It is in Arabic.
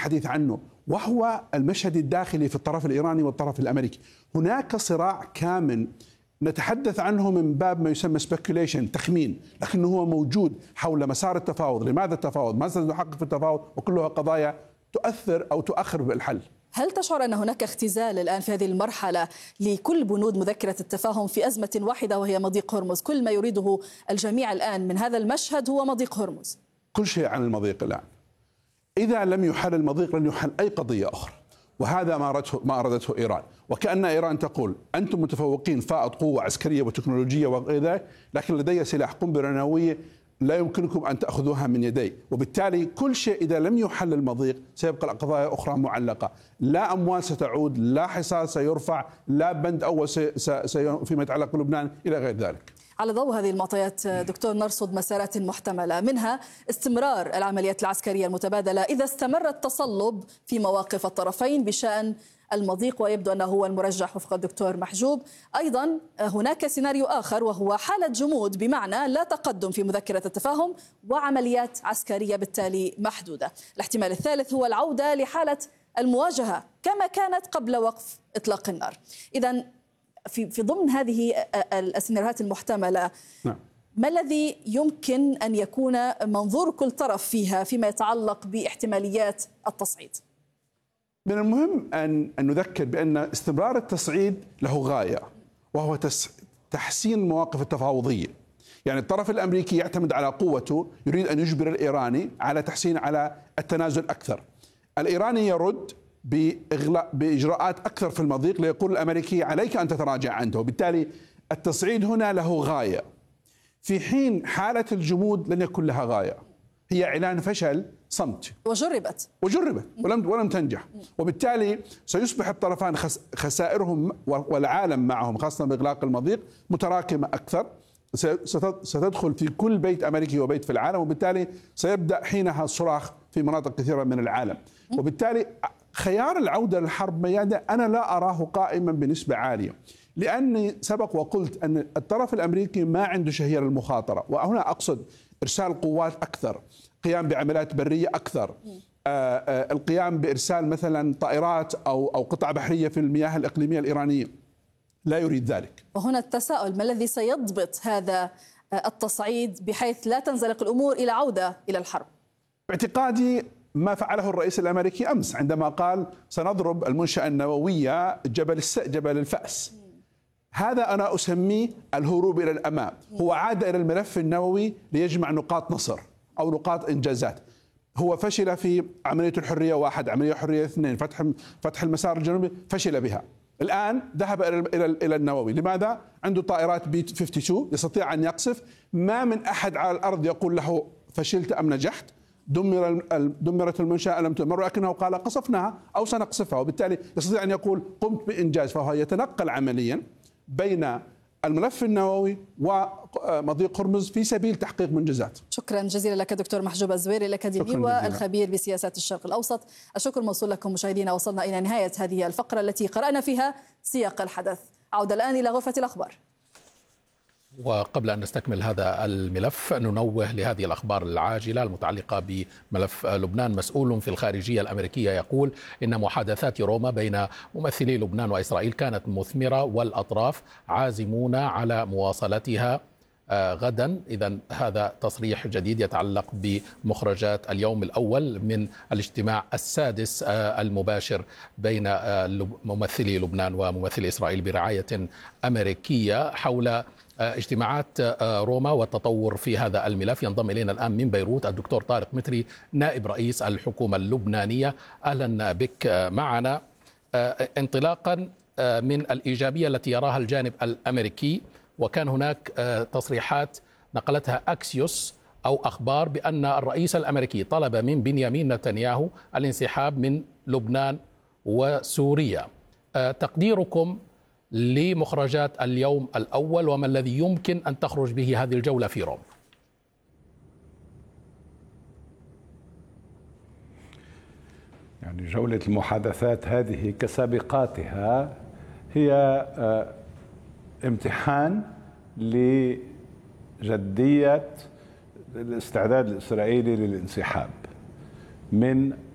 الحديث عنه، وهو المشهد الداخلي في الطرف الإيراني والطرف الأمريكي. هناك صراع كامن نتحدث عنه من باب ما يسمى speculation، تخمين، لكنه هو موجود حول مسار التفاوض. لماذا التفاوض؟ ماذا سنحقق في التفاوض؟ وكلها قضايا تؤثر أو تؤخر بالحل. هل تشعر أن هناك اختزال الآن في هذه المرحلة لكل بنود مذكرة التفاهم في أزمة واحدة وهي مضيق هرمز؟ كل ما يريده الجميع الآن من هذا المشهد هو مضيق هرمز. كل شيء عن المضيق الآن. إذا لم يحل المضيق لن يحل أي قضية أخرى، وهذا ما أرادته إيران. وكأن إيران تقول أنتم متفوقين فائض قوة عسكرية وتكنولوجية وغير ذلك، لكن لدي سلاح قنبلة نووية لا يمكنكم أن تأخذوها من يدي. وبالتالي كل شيء إذا لم يحل المضيق سيبقى قضايا أخرى معلقة. لا أموال ستعود، لا حصار سيرفع، لا بند أول فيما يتعلق بلبنان إلى غير ذلك. على ضوء هذه المعطيات دكتور، نرصد مسارات محتملة، منها استمرار العمليات العسكرية المتبادلة إذا استمر التصلب في مواقف الطرفين بشأن المضيق، ويبدو أنه هو المرجح وفق الدكتور محجوب. أيضا هناك سيناريو آخر وهو حالة جمود، بمعنى لا تقدم في مذكرة التفاهم وعمليات عسكرية بالتالي محدودة. الاحتمال الثالث هو العودة لحالة المواجهة كما كانت قبل وقف إطلاق النار. إذن في ضمن هذه السيناريوهات المحتملة، ما الذي يمكن أن يكون منظور كل طرف فيها فيما يتعلق باحتماليات التصعيد؟ من المهم أن نذكر بأن استمرار التصعيد له غاية، وهو تحسين المواقف التفاوضية. يعني الطرف الأمريكي يعتمد على قوته، يريد أن يجبر الإيراني على تحسين، على التنازل أكثر. الإيراني يرد بإجراءات أكثر في المضيق ليقول الأمريكي عليك أن تتراجع عنه، وبالتالي التصعيد هنا له غاية، في حين حالة الجمود لن يكون لها غاية، هي إعلان فشل صمت. وجربت ولم تنجح، وبالتالي سيصبح الطرفان خسائرهم والعالم معهم خاصة بإغلاق المضيق متراكمة أكثر، ستدخل في كل بيت أمريكي وبيت في العالم، وبالتالي سيبدأ حينها الصراخ في مناطق كثيرة من العالم. وبالتالي خيار العودة للحرب ميادة أنا لا أراه قائما بنسبة عالية، لأني سبق وقلت أن الطرف الأمريكي ما عنده شهية للمخاطرة، وهنا أقصد إرسال قوات أكثر، قيام بعمليات برية أكثر، القيام بإرسال مثلا طائرات أو قطع بحرية في المياه الإقليمية الإيرانية، لا يريد ذلك. وهنا التساؤل، ما الذي سيضبط هذا التصعيد بحيث لا تنزلق الأمور إلى عودة إلى الحرب؟ باعتقادي ما فعله الرئيس الأمريكي أمس عندما قال سنضرب المنشأة النووية جبل الفأس. هذا أنا أسميه الهروب إلى الأمام. هو عاد إلى الملف النووي ليجمع نقاط نصر أو نقاط إنجازات. هو فشل في عملية الحرية 1، عملية الحرية 2، فتح المسار الجنوبي، فشل بها. الآن ذهب إلى النووي. لماذا؟ عنده طائرات بي 52 يستطيع أن يقصف. ما من أحد على الأرض يقول له فشلت أم نجحت. دمرت المنشأة لم تدمر، ولكنه قال قصفناها أو سنقصفها، وبالتالي يستطيع أن يقول قمت بإنجاز. فهو يتنقل عمليا بين الملف النووي ومضيق هرمز في سبيل تحقيق منجزات. شكرا جزيلا لك دكتور محجوب الزويري الأكاديمي والخبير بسياسات الشرق الأوسط. الشكر موصول لكم مشاهدينا. وصلنا إلى نهاية هذه الفقرة التي قرأنا فيها سياق الحدث. عودة الآن إلى غرفة الأخبار. وقبل أن نستكمل هذا الملف ننوه لهذه الأخبار العاجلة المتعلقة بملف لبنان. مسؤول في الخارجية الأمريكية يقول إن محادثات روما بين ممثلي لبنان وإسرائيل كانت مثمرة والأطراف عازمون على مواصلتها غدا. إذن هذا تصريح جديد يتعلق بمخرجات اليوم الأول من الاجتماع السادس المباشر بين ممثلي لبنان وممثلي إسرائيل برعاية أمريكية حول اجتماعات روما والتطور في هذا الملف. ينضم إلينا الآن من بيروت الدكتور طارق متري نائب رئيس الحكومة اللبنانية. أهلا بك معنا. انطلاقا من الإيجابية التي يراها الجانب الأمريكي، وكان هناك تصريحات نقلتها أكسيوس أو أخبار بأن الرئيس الأمريكي طلب من بنيامين نتنياهو الانسحاب من لبنان وسوريا. تقديركم لمخرجات اليوم الأول وما الذي يمكن أن تخرج به هذه الجولة في روما؟ يعني جولة المحادثات هذه كسابقاتها هي امتحان لجدية الاستعداد الإسرائيلي للانسحاب من